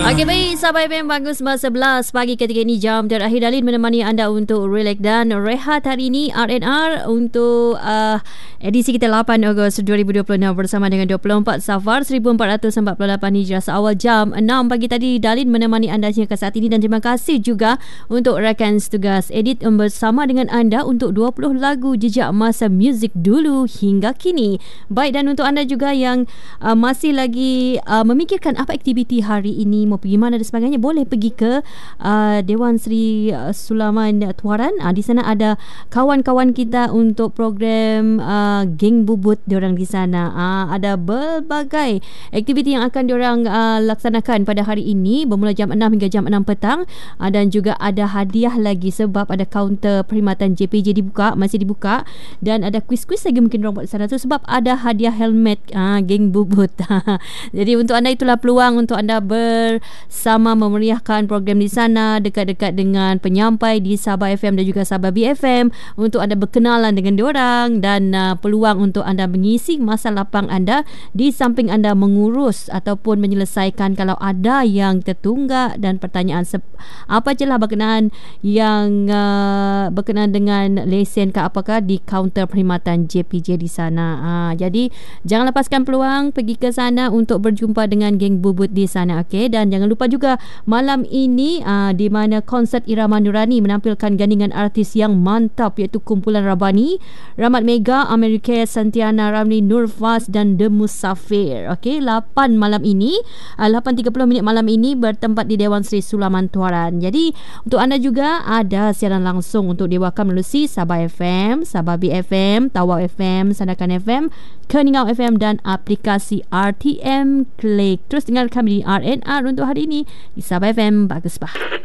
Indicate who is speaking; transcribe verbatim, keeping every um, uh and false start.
Speaker 1: Okey, baik, sahabat F M Bagus Mas sebelas pagi ketika ini jam terakhir. Dalin menemani anda untuk relax dan rehat hari ini R and R untuk uh, edisi kita lapan Ogos dua ribu dua puluh enam bersama dengan dua puluh empat Safar seribu empat ratus empat puluh lapan Hijrah. Seawal jam enam pagi tadi Dalin menemani anda hingga saat ini, dan terima kasih juga untuk rakan setugas edit bersama dengan anda untuk dua puluh lagu jejak masa muzik dulu hingga kini. Baik, dan untuk anda juga yang uh, masih lagi uh, memikirkan apa aktiviti hari ini, mau pergi mana dan sebagainya, boleh pergi ke uh, Dewan Seri uh, Sulaiman Tuaran. Uh, di sana ada kawan-kawan kita untuk program uh, geng bubut diorang di sana. Uh, ada berbagai aktiviti yang akan diorang uh, laksanakan pada hari ini bermula jam enam hingga jam enam petang. Uh, dan juga ada hadiah lagi sebab ada kaunter perkhidmatan J P J dibuka, masih dibuka, dan ada kuis-kuis lagi mungkin diorang buat di sana tu sebab ada hadiah helmet uh, geng bubut. Jadi untuk anda itulah peluang untuk anda bersama memeriahkan program di sana, dekat-dekat dengan penyampai di Sabah F M dan juga Sabah B F M, untuk anda berkenalan dengan diorang, dan uh, peluang untuk anda mengisi masa lapang anda di samping anda mengurus ataupun menyelesaikan kalau ada yang tertunggak dan pertanyaan sep- apa je lah berkenaan yang uh, berkenaan dengan lesen ke apakah di kaunter perkhidmatan J P J di sana. Uh, jadi jangan lepaskan peluang pergi ke sana untuk berjumpa dengan geng bubut di sana, okey. Dan jangan lupa juga malam ini uh, di mana konsert Irama Nurani menampilkan gandingan artis yang mantap, iaitu kumpulan Rabani, Rahmat Mega, Amerika, Santiana Ramli, Nurfaz dan The Musafir. Okey, lapan malam ini, uh, lapan tiga puluh minit malam ini bertempat di Dewan Seri Sulaiman Tuaran. Jadi untuk anda juga ada siaran langsung untuk diwakilkan melalui Sabah F M, Sabah B F M, Tawau F M, Sandakan F M, Keningau F M dan aplikasi R T M Click. Terus dengar kami di R and R untuk hari ini di Sabah F M Bagus Bah.